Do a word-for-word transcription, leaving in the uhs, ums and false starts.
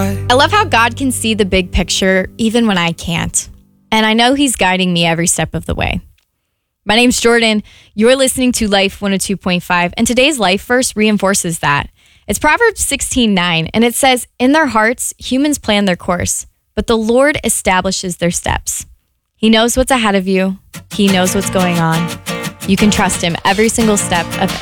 high. I love how God can see the big picture even when I can't. And I know he's guiding me every step of the way. My name's Jordan. You're listening to Life one oh two point five, and today's life verse reinforces that. It's Proverbs sixteen nine, and it says, "In their hearts, humans plan their course, but the Lord establishes their steps." He knows what's ahead of you. He knows what's going on. You can trust him every single step of